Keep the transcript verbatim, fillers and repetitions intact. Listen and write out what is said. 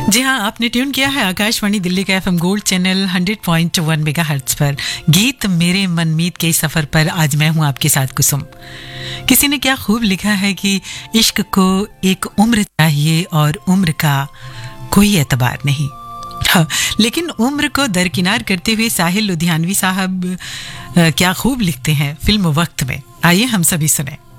जी हाँ, आपने ट्यून किया है आकाशवाणी दिल्ली का FM gold channel hundred point one megahertz पर। गीत मेरे मनमीत के सफर पर आज मैं हूँ आपके साथ कुसुम। किसी ने क्या खूब लिखा है कि इश्क को एक उम्र चाहिए और उम्र का कोई एतबार नहीं। हाँ, लेकिन उम्र को दरकिनार करते हुए साहिल लुधियानवी साहब क्या खूब लिखते हैं फिल्म वक्त में। आइए हम सभी सुने।